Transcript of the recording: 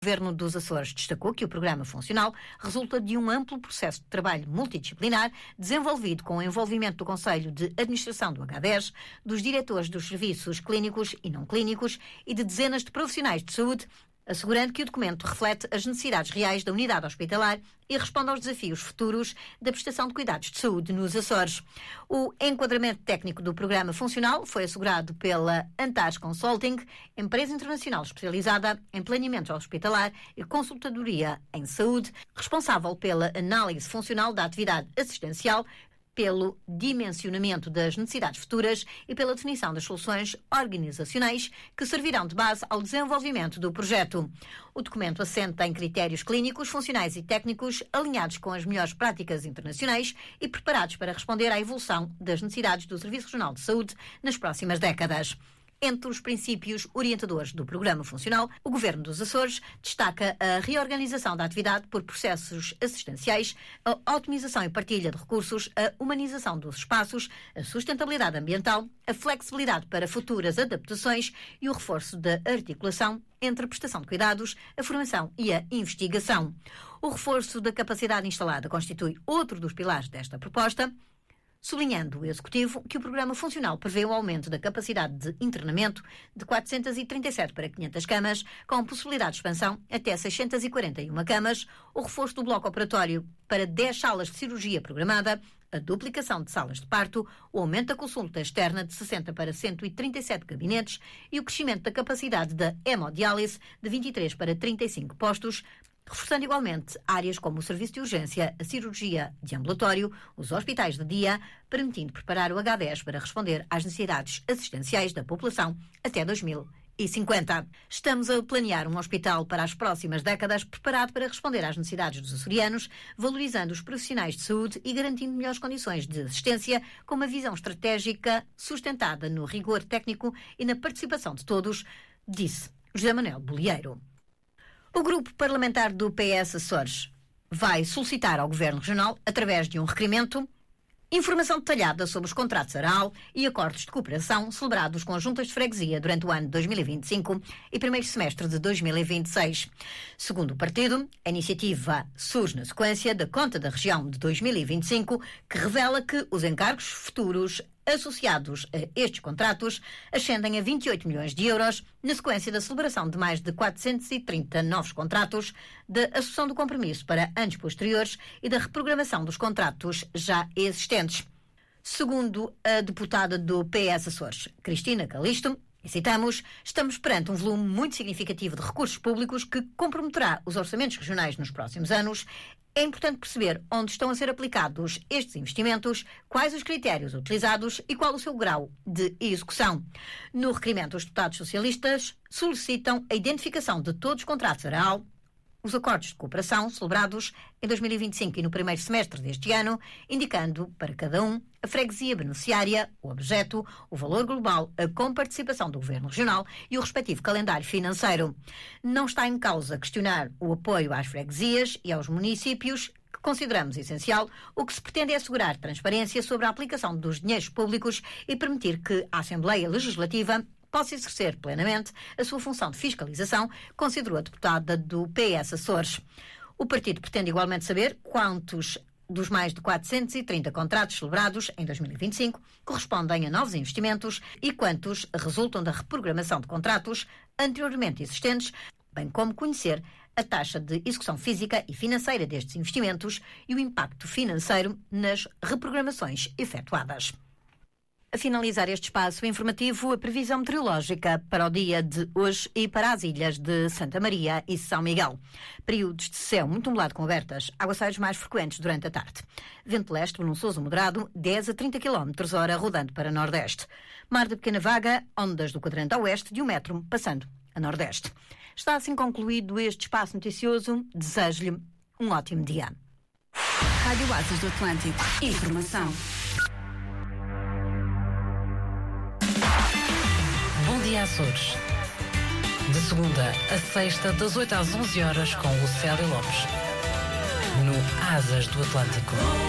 O Governo dos Açores destacou que o programa funcional resulta de um amplo processo de trabalho multidisciplinar desenvolvido com o envolvimento do Conselho de Administração do H10, dos diretores dos serviços clínicos e não clínicos e de dezenas de profissionais de saúde, assegurando que o documento reflete as necessidades reais da unidade hospitalar e responde aos desafios futuros da prestação de cuidados de saúde nos Açores. O enquadramento técnico do programa funcional foi assegurado pela Antares Consulting, empresa internacional especializada em planeamento hospitalar e consultadoria em saúde, responsável pela análise funcional da atividade assistencial, pelo dimensionamento das necessidades futuras e pela definição das soluções organizacionais que servirão de base ao desenvolvimento do projeto. O documento assenta em critérios clínicos, funcionais e técnicos alinhados com as melhores práticas internacionais e preparados para responder à evolução das necessidades do Serviço Regional de Saúde nas próximas décadas. Entre os princípios orientadores do programa funcional, o Governo dos Açores destaca a reorganização da atividade por processos assistenciais, a otimização e partilha de recursos, a humanização dos espaços, a sustentabilidade ambiental, a flexibilidade para futuras adaptações e o reforço da articulação entre a prestação de cuidados, a formação e a investigação. O reforço da capacidade instalada constitui outro dos pilares desta proposta, sublinhando o Executivo que o programa funcional prevê o aumento da capacidade de internamento de 437 para 500 camas, com possibilidade de expansão até 641 camas, o reforço do bloco operatório para 10 salas de cirurgia programada, a duplicação de salas de parto, o aumento da consulta externa de 60 para 137 gabinetes e o crescimento da capacidade da hemodiálise de 23 para 35 postos, reforçando igualmente áreas como o serviço de urgência, a cirurgia de ambulatório, os hospitais de dia, permitindo preparar o H10 para responder às necessidades assistenciais da população até 2050. Estamos a planear um hospital para as próximas décadas preparado para responder às necessidades dos açorianos, valorizando os profissionais de saúde e garantindo melhores condições de assistência, com uma visão estratégica sustentada no rigor técnico e na participação de todos, disse José Manuel Bolieiro. O grupo parlamentar do PS Açores vai solicitar ao Governo Regional, através de um requerimento, informação detalhada sobre os contratos ARAL e acordos de cooperação celebrados com as juntas de freguesia durante o ano de 2025 e primeiro semestre de 2026. Segundo o partido, a iniciativa surge na sequência da conta da região de 2025, que revela que os encargos futuros associados a estes contratos ascendem a 28 milhões de euros, na sequência da celebração de mais de 430 novos contratos, da assunção do compromisso para anos posteriores e da reprogramação dos contratos já existentes. Segundo a deputada do PS Açores, Cristina Calisto, e citamos, estamos perante um volume muito significativo de recursos públicos que comprometerá os orçamentos regionais nos próximos anos. É importante perceber onde estão a ser aplicados estes investimentos, quais os critérios utilizados e qual o seu grau de execução. No requerimento, os deputados socialistas solicitam a identificação de todos os contratos ARAL, os acordos de cooperação celebrados em 2025 e no primeiro semestre deste ano, indicando para cada um a freguesia beneficiária, o objeto, o valor global, a comparticipação do Governo Regional e o respectivo calendário financeiro. Não está em causa questionar o apoio às freguesias e aos municípios, que consideramos essencial. O que se pretende é assegurar transparência sobre a aplicação dos dinheiros públicos e permitir que a Assembleia Legislativa possa exercer plenamente a sua função de fiscalização, considerou a deputada do PS Açores. O partido pretende igualmente saber quantos dos mais de 430 contratos celebrados em 2025 correspondem a novos investimentos e quantos resultam da reprogramação de contratos anteriormente existentes, bem como conhecer a taxa de execução física e financeira destes investimentos e o impacto financeiro nas reprogramações efetuadas. A finalizar este espaço informativo, a previsão meteorológica para o dia de hoje e para as ilhas de Santa Maria e São Miguel. Períodos de céu muito nublado com abertas, aguaceiros mais frequentes durante a tarde. Vento leste ventoso moderado, 10 a 30 km/h, rodando para nordeste. Mar de pequena vaga, ondas do quadrante a oeste de 1 metro, passando a nordeste. Está assim concluído este espaço noticioso. Desejo-lhe um ótimo dia. Rádio Oásis do Atlântico. Informação. Bom dia, Açores. De segunda a sexta, das 8 às 11 horas, com Lucélia Lopes. No Asas do Atlântico.